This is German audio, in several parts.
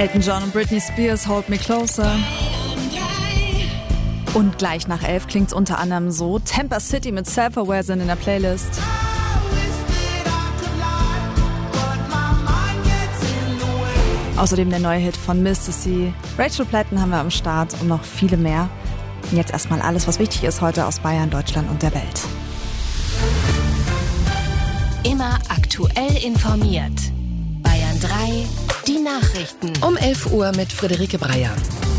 Elton John und Britney Spears, Hold Me Closer. Und gleich nach 11 klingt's unter anderem so. Tampa City mit Self-Aware sind in der Playlist. Außerdem der neue Hit von Mr. C. Rachel Platten haben wir am Start und noch viele mehr. Und jetzt erstmal alles, was wichtig ist heute aus Bayern, Deutschland und der Welt. Immer aktuell informiert. Bayern 3, die Nachrichten. Um 11 Uhr mit Friederike Breyer.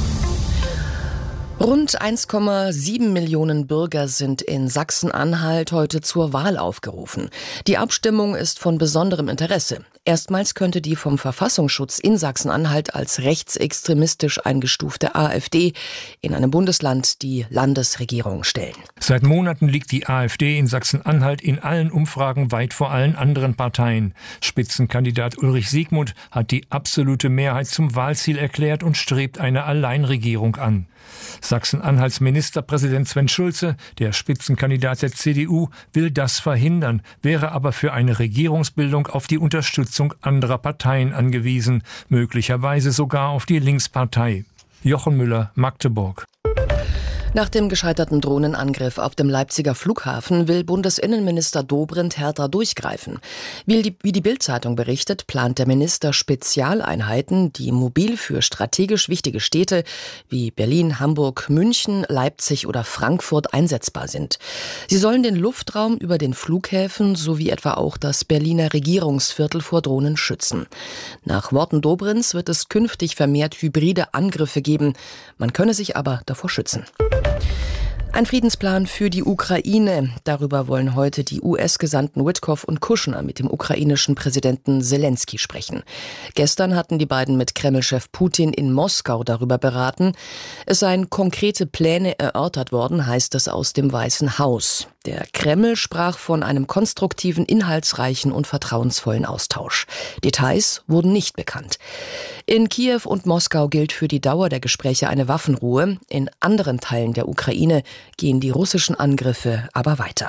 Rund 1,7 Millionen Bürger sind in Sachsen-Anhalt heute zur Wahl aufgerufen. Die Abstimmung ist von besonderem Interesse. Erstmals könnte die vom Verfassungsschutz in Sachsen-Anhalt als rechtsextremistisch eingestufte AfD in einem Bundesland die Landesregierung stellen. Seit Monaten liegt die AfD in Sachsen-Anhalt in allen Umfragen weit vor allen anderen Parteien. Spitzenkandidat Ulrich Siegmund hat die absolute Mehrheit zum Wahlziel erklärt und strebt eine Alleinregierung an. Sachsen-Anhalts Ministerpräsident Sven Schulze, der Spitzenkandidat der CDU, will das verhindern, wäre aber für eine Regierungsbildung auf die Unterstützung anderer Parteien angewiesen, möglicherweise sogar auf die Linkspartei. Jochen Müller, Magdeburg. Nach dem gescheiterten Drohnenangriff auf dem Leipziger Flughafen will Bundesinnenminister Dobrindt härter durchgreifen. Wie die Bild-Zeitung berichtet, plant der Minister Spezialeinheiten, die mobil für strategisch wichtige Städte wie Berlin, Hamburg, München, Leipzig oder Frankfurt einsetzbar sind. Sie sollen den Luftraum über den Flughäfen sowie etwa auch das Berliner Regierungsviertel vor Drohnen schützen. Nach Worten Dobrindts wird es künftig vermehrt hybride Angriffe geben. Man könne sich aber davor schützen. Ein Friedensplan für die Ukraine. Darüber wollen heute die US-Gesandten Witkoff und Kushner mit dem ukrainischen Präsidenten Zelensky sprechen. Gestern hatten die beiden mit Kreml-Chef Putin in Moskau darüber beraten. Es seien konkrete Pläne erörtert worden, heißt es aus dem Weißen Haus. Der Kreml sprach von einem konstruktiven, inhaltsreichen und vertrauensvollen Austausch. Details wurden nicht bekannt. In Kiew und Moskau gilt für die Dauer der Gespräche eine Waffenruhe. In anderen Teilen der Ukraine gehen die russischen Angriffe aber weiter.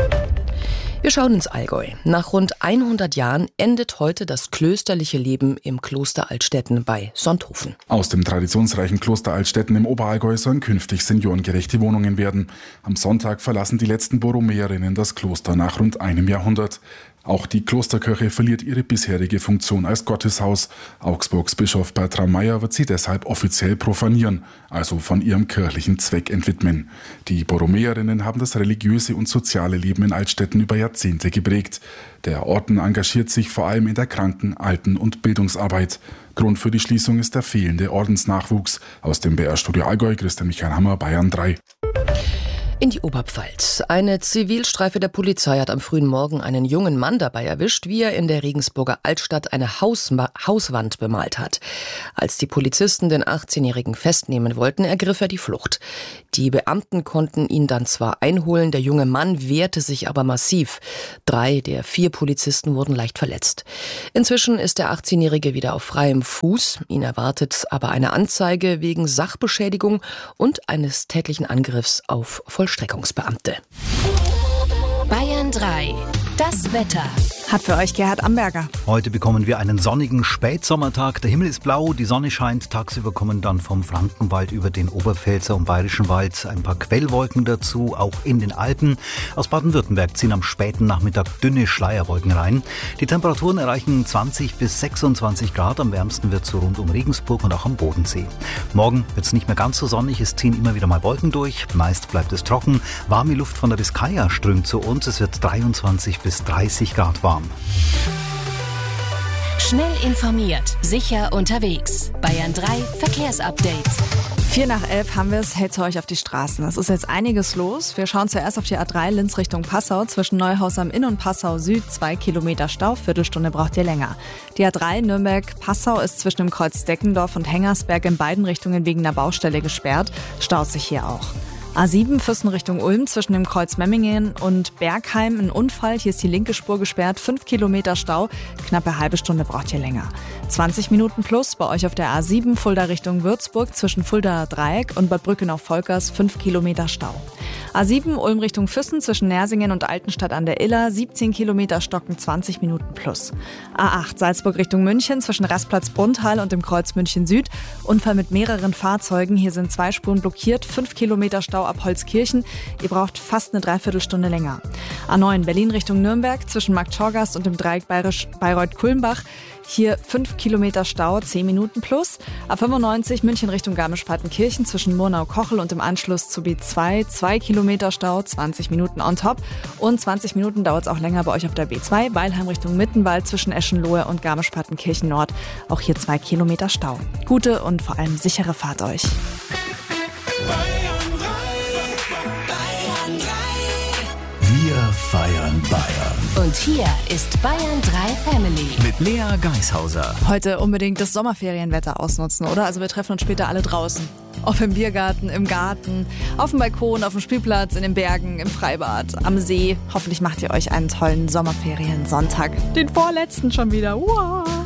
Wir schauen ins Allgäu. Nach rund 100 Jahren endet heute das klösterliche Leben im Kloster Altstetten bei Sonthofen. Aus dem traditionsreichen Kloster Altstetten im Oberallgäu sollen künftig seniorengerechte Wohnungen werden. Am Sonntag verlassen die letzten Borromäerinnen das Kloster nach rund einem Jahrhundert. Auch die Klosterkirche verliert ihre bisherige Funktion als Gotteshaus. Augsburgs Bischof Bertram Meyer wird sie deshalb offiziell profanieren, also von ihrem kirchlichen Zweck entwidmen. Die Borromäerinnen haben das religiöse und soziale Leben in Altstetten über Jahrzehnte geprägt. Der Orden engagiert sich vor allem in der Kranken-, Alten- und Bildungsarbeit. Grund für die Schließung ist der fehlende Ordensnachwuchs. Aus dem BR-Studio Allgäu, Christian Michael Hammer, Bayern 3. In die Oberpfalz. Eine Zivilstreife der Polizei hat am frühen Morgen einen jungen Mann dabei erwischt, wie er in der Regensburger Altstadt eine Hauswand bemalt hat. Als die Polizisten den 18-Jährigen festnehmen wollten, ergriff er die Flucht. Die Beamten konnten ihn dann zwar einholen, der junge Mann wehrte sich aber massiv. 3 der 4 Polizisten wurden leicht verletzt. Inzwischen ist der 18-Jährige wieder auf freiem Fuß. Ihn erwartet aber eine Anzeige wegen Sachbeschädigung und eines tätlichen Angriffs auf Vollstreckungsbeamte. Bayern 3, das Wetter. Hat für euch Gerhard Amberger. Heute bekommen wir einen sonnigen Spätsommertag. Der Himmel ist blau, die Sonne scheint. Tagsüber kommen dann vom Frankenwald über den Oberpfälzer und Bayerischen Wald ein paar Quellwolken dazu, auch in den Alpen. Aus Baden-Württemberg ziehen am späten Nachmittag dünne Schleierwolken rein. Die Temperaturen erreichen 20 bis 26 Grad. Am wärmsten wird es so rund um Regensburg und auch am Bodensee. Morgen wird es nicht mehr ganz so sonnig. Es ziehen immer wieder mal Wolken durch. Meist bleibt es trocken. Warme Luft von der Biskaya strömt zu uns. Es wird 23 bis 30 Grad warm. Schnell informiert, sicher unterwegs. Bayern 3 Verkehrsupdate. 4 nach 11 haben wir es, hältst euch auf die Straßen. Es ist jetzt einiges los. Wir schauen zuerst auf die A3 Linz Richtung Passau. Zwischen Neuhaus am Inn und Passau Süd 2 Kilometer Stau. Viertelstunde braucht ihr länger. Die A3 Nürnberg-Passau ist zwischen dem Kreuz Deckendorf und Hengersberg in beiden Richtungen wegen einer Baustelle gesperrt. Staut sich hier auch. A7 Füssen Richtung Ulm zwischen dem Kreuz Memmingen und Bergheim ein Unfall. Hier ist die linke Spur gesperrt, 5 Kilometer Stau. Knappe halbe Stunde braucht ihr länger. 20 Minuten plus bei euch auf der A7 Fulda Richtung Würzburg zwischen Fuldaer Dreieck und Bad Brückenau-Volkers 5 Kilometer Stau. A7 Ulm Richtung Füssen zwischen Nersingen und Altenstadt an der Iller 17 Kilometer Stocken, 20 Minuten plus. A8 Salzburg Richtung München zwischen Rastplatz Brunthal und dem Kreuz München Süd. Unfall mit mehreren Fahrzeugen. Hier sind 2 Spuren blockiert, 5 Kilometer Stau ab Holzkirchen. Ihr braucht fast eine Dreiviertelstunde länger. A9 Berlin Richtung Nürnberg zwischen Marktschorgast und dem Dreieck Bayreuth-Kulmbach. Hier 5 Kilometer Stau, 10 Minuten plus. A95 München Richtung Garmisch-Partenkirchen zwischen Murnau-Kochel und im Anschluss zu B2 2 Kilometer Stau, 20 Minuten on top. Und 20 Minuten dauert es auch länger bei euch auf der B2 Weilheim Richtung Mittenwald zwischen Eschenlohe und Garmisch-Partenkirchen Nord. Auch hier 2 Kilometer Stau. Gute und vor allem sichere Fahrt euch. Wir feiern Bayern. Und hier ist Bayern 3 Family. Mit Lea Geishauser. Heute unbedingt das Sommerferienwetter ausnutzen, oder? Also wir treffen uns später alle draußen. Ob im Biergarten, im Garten, auf dem Balkon, auf dem Spielplatz, in den Bergen, im Freibad, am See. Hoffentlich macht ihr euch einen tollen Sommerferiensonntag. Den vorletzten schon wieder. Wow.